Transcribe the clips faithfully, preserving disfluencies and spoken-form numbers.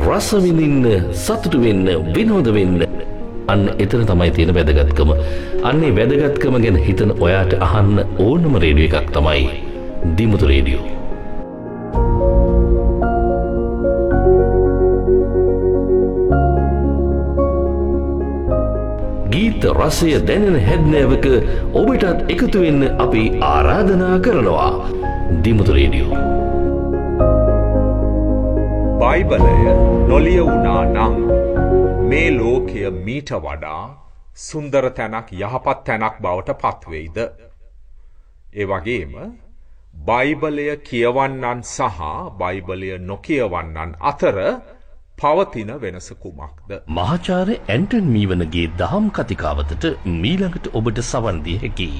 රස විඳින්න, සතුටු වෙන්න, විනෝද වෙන්න. අන්න එතන තමයි තියෙන වැදගත්කම. අන්නේ වැදගත්කම ගැන හිතන ඔයාට අහන්න ඕනම රේඩියෝ එකක් තමයි දිමුතු රේඩියෝ. ගීත රසය දැනෙන හැඩනෑවක ඔබටත් එකතු වෙන්න අපි ආරාධනා කරනවා. දිමුතු රේඩියෝ. බයිබලය නොලියවුණා නම් මේ ලෝකය මීට වඩා සුන්දර තැනක්, යහපත් තැනක් බවට පත්වෙයිද? ඒ වගේම බයිබලය කියවන්නන් සහ බයිබලය නොකියවන්නන් අතර පවතින වෙනස කුමක්ද? මහාචාර්ය ඇන්ටන් මීවනගේ දහම් කතිකාවතට මීළඟට ඔබට සවන් දිය හැකියි.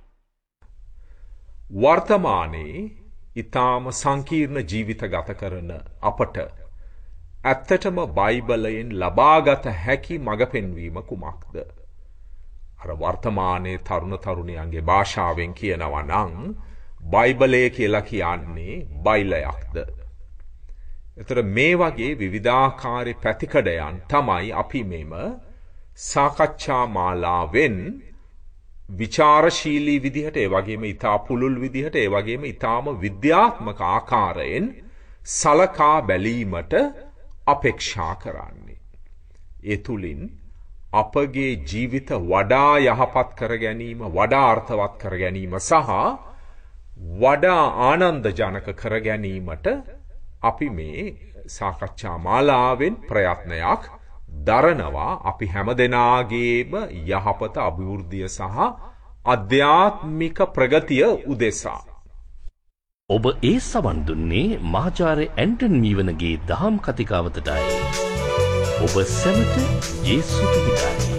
වර්තමානයේ ඊටාම සංකීර්ණ ජීවිත ගත කරන අපට ඇත්තටම බයිබලයෙන් ලබාගත හැකි මඟ පෙන්වීම කුමක්ද? අර වර්තමානයේ තරුණ තරුණියන්ගේ භාෂාවෙන් කියනවා නම් බයිබලය කියලා කියන්නේ බයිලයක්ද? එතකොට මේ වගේ විවිධාකාරී පැතිකඩයන් තමයි අපි මෙම සාකච්ඡා මාලාවෙන් විචාරශීලී විදිහට, ඒ වගේම ඊටා පුළුල් විදිහට, ඒ වගේම ඊටාම විද්‍යාත්මක ආකාරයෙන් සලකා බැලීමට අපේක්ෂා කරන්නේ. ඒ තුලින් අපගේ ජීවිත වඩා යහපත් කර ගැනීම, වඩා අර්ථවත් කර ගැනීම සහ වඩා ආනන්දජනක කර ගැනීමට අපි මේ සාකච්ඡා මාලාවෙන් ප්‍රයත්නයක් දරනවා. අපි හැමදෙනාගේම යහපත, අභිවෘද්ධිය සහ අධ්‍යාත්මික ප්‍රගතිය උදෙසා. ඔබ ඒ සවන් දුන්නේ මහාචාර්ය ඇන්ටන් මීවනගේ දහම් කතිකාවතටයි. ඔබ සැමට යේසුට විදායි.